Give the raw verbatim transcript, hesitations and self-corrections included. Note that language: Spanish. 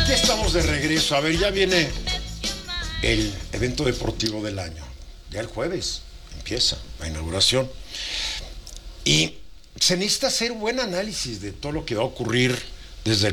Aquí estamos de regreso. A ver, ya viene el evento deportivo del año. Ya el jueves empieza la inauguración. Y se necesita hacer un buen análisis de todo lo que va a ocurrir desde el